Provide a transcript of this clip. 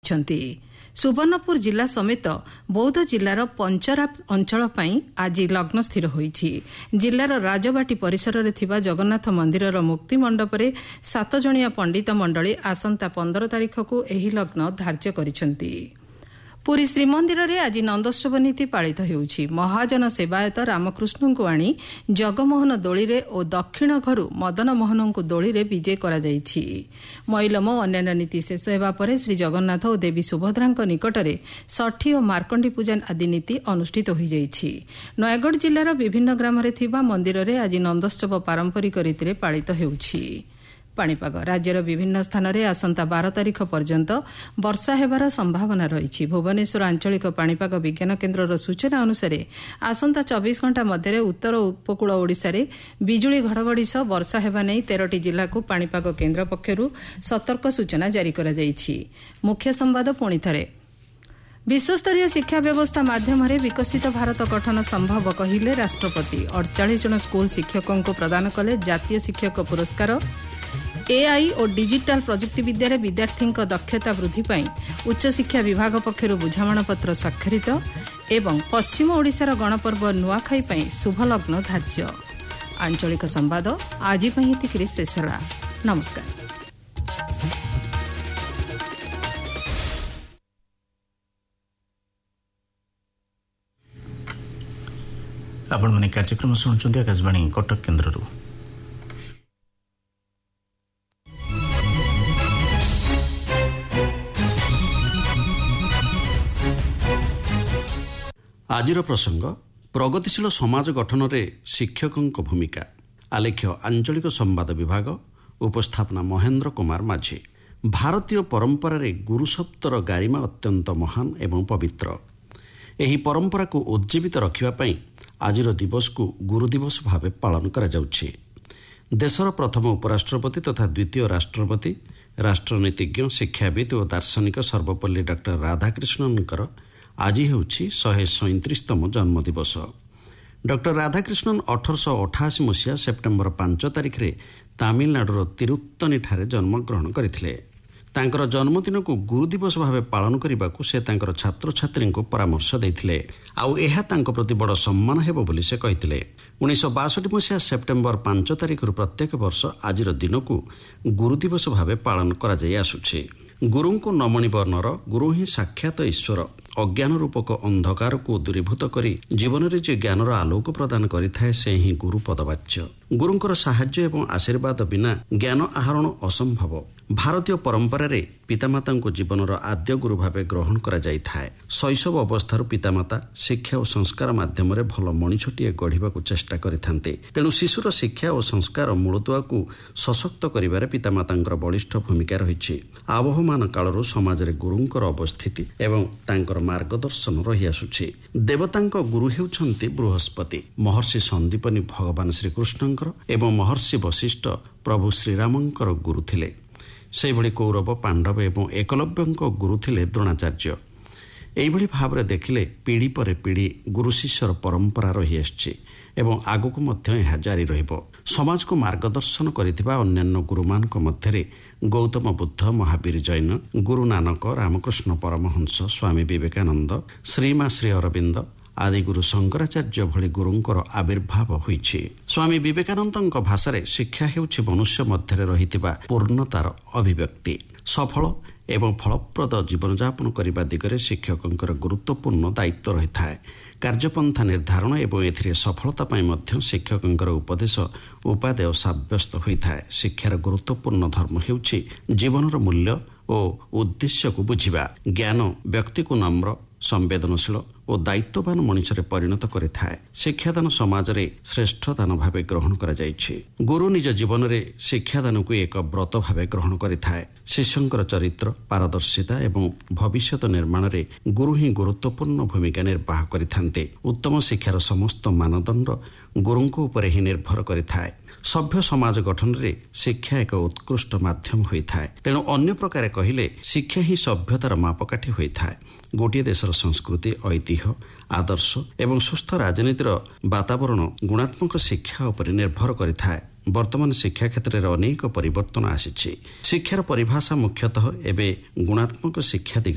କରିଛନ୍ତି। ସୁବର୍ଣ୍ଣପୁର ଜିଲ୍ଲା ସମେତ ବୌଦ୍ଧ ଜିଲ୍ଲାର ପଞ୍ଚରା ଅଞ୍ଚଳ ପାଇଁ ଆଜି ଲଗ୍ନ ସ୍ଥିର ହୋଇଛି। ଜିଲ୍ଲାର ରାଜବାଟୀ ପରିସରରେ ଥିବା ଜଗନ୍ନାଥ ମନ୍ଦିରର ମୁକ୍ତି ମଣ୍ଡପରେ 7 ଜଣିଆ ପଣ୍ଡିତ ମଣ୍ଡଳୀ ଆସନ୍ତା 15 ତାରିଖକୁ ଏହି ଲଗ୍ନ ଧାର୍ଯ୍ୟ କରିଛନ୍ତି। ପୁରୀ ଶ୍ରୀମନ୍ଦିରରେ ଆଜି ନନ୍ଦୋତ୍ସବ ନୀତି ପାଳିତ ହେଉଛି। ମହାଜନ ସେବାୟତ ରାମକୃଷ୍ଣଙ୍କୁ ଆଣି ଜଗମୋହନ ଦୋଳିରେ ଓ ଦକ୍ଷିଣ ଘରୁ ମଦନ ମୋହନଙ୍କୁ ଦୋଳିରେ ବିଜେ କରାଯାଇଛି। ମଇଲମ ଓ ଅନ୍ୟାନ୍ୟ ନୀତି ଶେଷ ହେବା ପରେ ଶ୍ରୀଜଗନ୍ନାଥ ଓ ଦେବୀ ସୁଭଦ୍ରାଙ୍କ ନିକଟରେ ଷଠି ଓ ମାର୍କଣ୍ଡି ପୂଜା ଆଦି ନୀତି ଅନୁଷ୍ଠିତ ହୋଇଯାଇଛି। ନୟାଗଡ଼ ଜିଲ୍ଲାର ବିଭିନ୍ନ ଗ୍ରାମରେ ଥିବା ମନ୍ଦିରରେ ଆଜି ନନ୍ଦୋତ୍ସବ ପାରମ୍ପରିକ ରୀତିରେ ପାଳିତ ହେଉଛି। ପାଣିପାଗ ରାଜ୍ୟର ବିଭିନ୍ନ ସ୍ଥାନରେ ଆସନ୍ତା 12 ତାରିଖ ପର୍ଯ୍ୟନ୍ତ ବର୍ଷା ହେବାର ସମ୍ଭାବନା ରହିଛି। ଭୁବନେଶ୍ୱର ଆଞ୍ଚଳିକ ପାଣିପାଗ ବିଜ୍ଞାନ କେନ୍ଦ୍ରର ସୂଚନା ଅନୁସାରେ ଆସନ୍ତା 24 ଘଣ୍ଟା ମଧ୍ୟରେ ଉତ୍ତର ଉପକୂଳ ଓଡ଼ିଶାରେ ବିଜୁଳି ଘଡ଼ଘଡ଼ି ସହ ବର୍ଷା ହେବା ନେଇ 13ଟି ଜିଲ୍ଲାକୁ ପାଣିପାଗ କେନ୍ଦ୍ର ପକ୍ଷରୁ ସତର୍କ ସୂଚନା ଜାରି କରାଯାଇଛି। ମୁଖ୍ୟ ସମ୍ବାଦ ପୁଣିଥରେ। ବିଶ୍ୱସ୍ତରୀୟ ଶିକ୍ଷା ବ୍ୟବସ୍ଥା ମାଧ୍ୟମରେ ବିକଶିତ ଭାରତ ଗଠନ ସମ୍ଭବ କହିଲେ ରାଷ୍ଟ୍ରପତି। 48 ଜଣ ସ୍କୁଲ ଶିକ୍ଷକଙ୍କୁ ପ୍ରଦାନ କଲେ ଜାତୀୟ ଶିକ୍ଷକ ପୁରସ୍କାର। ଏଆଇ ଓ ଡିଜିଟାଲ ପ୍ରଯୁକ୍ତି ବିଦ୍ୟାରେ ବିଦ୍ୟାର୍ଥୀଙ୍କ ଦକ୍ଷତା ବୃଦ୍ଧି ପାଇଁ ଉଚ୍ଚଶିକ୍ଷା ବିଭାଗ ପକ୍ଷରୁ ବୁଝାମଣାପତ୍ର ସ୍ୱାକ୍ଷରିତ ଏବଂ ପଶ୍ଚିମ ଓଡ଼ିଶାର ଗଣପର୍ବ ନୂଆଖାଇ ପାଇଁ ଶୁଭଲଗ୍ନ ଧାର୍ଯ୍ୟ। ଆଞ୍ଚଳିକ ସମ୍ବାଦ ଆଜି ପାଇଁ ଏତିକିରେ ଶେଷ ହେଲା। ନମସ୍କାର। ଆପଣମାନେ କାର୍ଯ୍ୟକ୍ରମ ଶୁଣୁଛନ୍ତି ଆକାଶବାଣୀ କଟକ କେନ୍ଦ୍ରରୁ। ଆଜିର ପ୍ରସଙ୍ଗ ପ୍ରଗତିଶୀଳ ସମାଜ ଗଠନରେ ଶିକ୍ଷକଙ୍କ ଭୂମିକା। ଆଲେଖ୍ୟ ଆଞ୍ଚଳିକ ସମ୍ବାଦ ବିଭାଗ। ଉପସ୍ଥାପନା ମହେନ୍ଦ୍ର କୁମାର ମାଝୀ। ଭାରତୀୟ ପରମ୍ପରାରେ ଗୁରୁ ଶବ୍ଦର ଗାରିମା ଅତ୍ୟନ୍ତ ମହାନ ଏବଂ ପବିତ୍ର। ଏହି ପରମ୍ପରାକୁ ଉଜ୍ଜୀବିତ ରଖିବା ପାଇଁ ଆଜିର ଦିବସକୁ ଗୁରୁ ଦିବସ ଭାବେ ପାଳନ କରାଯାଉଛି। ଦେଶର ପ୍ରଥମ ଉପରାଷ୍ଟ୍ରପତି ତଥା ଦ୍ୱିତୀୟ ରାଷ୍ଟ୍ରପତି ରାଷ୍ଟ୍ରନୀତିଜ୍ଞ ଶିକ୍ଷାବିତ୍ ଓ ଦାର୍ଶନିକ ସର୍ବପଲ୍ଲୀ ଡକ୍ଟର ରାଧାକ୍ରିଷ୍ଣନଙ୍କର ଆଜି ହେଉଛି 137ତମ ଜନ୍ମଦିବସ। ଡକ୍ଟର ରାଧାକ୍ରିଷ୍ଣନ 1888 ମସିହା ସେପ୍ଟେମ୍ବର 5 ତାରିଖରେ ତାମିଲନାଡୁର ତିରୁତ୍ତନୀଠାରେ ଜନ୍ମଗ୍ରହଣ କରିଥିଲେ। ତାଙ୍କର ଜନ୍ମଦିନକୁ ଗୁରୁ ଦିବସ ଭାବେ ପାଳନ କରିବାକୁ ସେ ତାଙ୍କର ଛାତ୍ରଛାତ୍ରୀଙ୍କୁ ପରାମର୍ଶ ଦେଇଥିଲେ। ଆଉ ଏହା ତାଙ୍କ ପ୍ରତି ବଡ଼ ସମ୍ମାନ ହେବ ବୋଲି ସେ କହିଥିଲେ। 1962 ମସିହା ସେପ୍ଟେମ୍ବର 5 ତାରିଖରୁ ପ୍ରତ୍ୟେକ ବର୍ଷ ଆଜିର ଦିନକୁ ଗୁରୁ ଦିବସ ଭାବେ ପାଳନ କରାଯାଇ ଆସୁଛି। ଗୁରୁଙ୍କୁ ନମଣିବ ନର, ଗୁରୁ ହିଁ ସାକ୍ଷାତ ଈଶ୍ୱର। ଅଜ୍ଞାନ ରୂପକ ଅନ୍ଧକାରକୁ ଦୂରୀଭୂତ କରି ଜୀବନରେ ଯେ ଜ୍ଞାନର ଆଲୋକ ପ୍ରଦାନ କରିଥାଏ ସେ ହିଁ ଗୁରୁ ପଦବାଚ୍ୟ। ଗୁରୁଙ୍କର ସାହାଯ୍ୟ ଏବଂ ଆଶୀର୍ବାଦ ବିନା ଜ୍ଞାନ ଆହରଣ ଅସମ୍ଭବ। ଭାରତୀୟ ପରମ୍ପରାରେ ପିତାମାତାଙ୍କୁ ଜୀବନର ଆଦ୍ୟ ଗୁରୁ ଭାବେ ଗ୍ରହଣ କରାଯାଇଥାଏ। ଶୈଶବ ଅବସ୍ଥାରୁ ପିତାମାତା ଶିକ୍ଷା ଓ ସଂସ୍କାର ମାଧ୍ୟମରେ ଭଲ ମଣିଷଟିଏ ଗଢ଼ିବାକୁ ଚେଷ୍ଟା କରିଥାନ୍ତି। ତେଣୁ ଶିଶୁର ଶିକ୍ଷା ଓ ସଂସ୍କାର ମୂଳଦୁଆକୁ ସଶକ୍ତ କରିବାରେ ପିତାମାତାଙ୍କର ବଳିଷ୍ଠ ଭୂମିକା ରହିଛି। ଆବହମାନ କାଳରୁ ସମାଜରେ ଗୁରୁଙ୍କର ଅବସ୍ଥିତି ଏବଂ ତାଙ୍କର ମାର୍ଗଦର୍ଶନ ରହିଆସୁଛି। ଦେବତାଙ୍କ ଗୁରୁ ହେଉଛନ୍ତି ବୃହସ୍ପତି। ମହର୍ଷି ସନ୍ଦୀପନୀ ଭଗବାନ ଶ୍ରୀକୃଷ୍ଣଙ୍କର ଏବଂ ମହର୍ଷି ବଶିଷ୍ଠ ପ୍ରଭୁ ଶ୍ରୀରାମଙ୍କର ଗୁରୁ ଥିଲେ। ସେହିଭଳି କୌରବ, ପାଣ୍ଡବ ଏବଂ ଏକଲବ୍ୟଙ୍କ ଗୁରୁ ଥିଲେ ଦ୍ରୋଣାଚାର୍ଯ୍ୟ। ଏହିଭଳି ଭାବରେ ଦେଖିଲେ ପିଢ଼ି ପରେ ପିଢ଼ି ଗୁରୁ ଶିଷ୍ୟର ପରମ୍ପରା ରହିଆସିଛି ଏବଂ ଆଗକୁ ମଧ୍ୟ ଏହା ଜାରି ରହିବ। ସମାଜକୁ ମାର୍ଗଦର୍ଶନ କରିଥିବା ଅନ୍ୟାନ୍ୟ ଗୁରୁମାନଙ୍କ ମଧ୍ୟରେ ଗୌତମ ବୁଦ୍ଧ, ମହାବୀର ଜୈନ, ଗୁରୁ ନାନକ, ରାମକୃଷ୍ଣ ପରମହଂସ, ସ୍ୱାମୀ ବିବେକାନନ୍ଦ, ଶ୍ରୀମା ଶ୍ରୀ ଅରବିନ୍ଦ ଆଦି ଗୁରୁ ଶଙ୍କରାଚାର୍ଯ୍ୟ ଭଳି ଗୁରୁଙ୍କର ଆବିର୍ଭାବ ହୋଇଛି। ସ୍ୱାମୀ ବିବେକାନନ୍ଦଙ୍କ ଭାଷାରେ ଶିକ୍ଷା ହେଉଛି ମନୁଷ୍ୟ ମଧ୍ୟରେ ରହିଥିବା ପୂର୍ଣ୍ଣତାର ଅଭିବ୍ୟକ୍ତି। ସଫଳ ଏବଂ ଫଳପ୍ରଦ ଜୀବନଯାପନ କରିବା ଦିଗରେ ଶିକ୍ଷକଙ୍କର ଗୁରୁତ୍ୱପୂର୍ଣ୍ଣ ଦାୟିତ୍ୱ ରହିଥାଏ। କାର୍ଯ୍ୟପନ୍ଥା ନିର୍ଦ୍ଧାରଣ ଏବଂ ଏଥିରେ ସଫଳତା ପାଇଁ ମଧ୍ୟ ଶିକ୍ଷକଙ୍କର ଉପଦେଶ ଉପାଦେୟ ସାବ୍ୟସ୍ତ ହୋଇଥାଏ। ଶିକ୍ଷାର ଗୁରୁତ୍ୱପୂର୍ଣ୍ଣ ଧର୍ମ ହେଉଛି ଜୀବନର ମୂଲ୍ୟ ଓ ଉଦ୍ଦେଶ୍ୟକୁ ବୁଝିବା। ଜ୍ଞାନ ବ୍ୟକ୍ତିକୁ ନମ୍ର, ସମ୍ବେଦନଶୀଳ ଓ ଦାୟିତ୍ୱବାନ ମଣିଷରେ ପରିଣତ କରିଥାଏ। ଶିକ୍ଷାଦାନ ସମାଜରେ ଶ୍ରେଷ୍ଠ ଦାନ ଭାବେ ଗ୍ରହଣ କରାଯାଇଛି। ଗୁରୁ ନିଜ ଜୀବନରେ ଶିକ୍ଷାଦାନକୁ ଏକ ବ୍ରତ ଭାବେ ଗ୍ରହଣ କରିଥାଏ। ଶିଷ୍ୟଙ୍କର ଚରିତ୍ର, ପାରଦର୍ଶିତା ଏବଂ ଭବିଷ୍ୟତ ନିର୍ମାଣରେ ଗୁରୁ ହିଁ ଗୁରୁତ୍ୱପୂର୍ଣ୍ଣ ଭୂମିକା ନିର୍ବାହ କରିଥାନ୍ତି। ଉତ୍ତମ ଶିକ୍ଷାର ସମସ୍ତ ମାନଦଣ୍ଡ ଗୁରୁଙ୍କ ଉପରେ ହିଁ ନିର୍ଭର କରିଥାଏ। ସଭ୍ୟ ସମାଜ ଗଠନରେ ଶିକ୍ଷା ଏକ ଉତ୍କୃଷ୍ଟ ମାଧ୍ୟମ ହୋଇଥାଏ। ତେଣୁ ଅନ୍ୟ ପ୍ରକାରେ କହିଲେ ଶିକ୍ଷା ହିଁ ସଭ୍ୟତାର ମାପକାଠି ହୋଇଥାଏ। ଗୋଟିଏ ଦେଶର ସଂସ୍କୃତି, ଐତିହ୍ୟ, ଆଦର୍ଶ ଏବଂ ସୁସ୍ଥ ରାଜନୀତିର ବାତାବରଣ ଗୁଣାତ୍ମକ ଶିକ୍ଷା ଉପରେ ନିର୍ଭର କରିଥାଏ। ବର୍ତ୍ତମାନ ଶିକ୍ଷା କ୍ଷେତ୍ରରେ ଅନେକ ପରିବର୍ତ୍ତନ ଆସିଛି। ଶିକ୍ଷାର ପରିଭାଷା ମୁଖ୍ୟତଃ ଏବେ ଗୁଣାତ୍ମକ ଶିକ୍ଷା ଦିଗ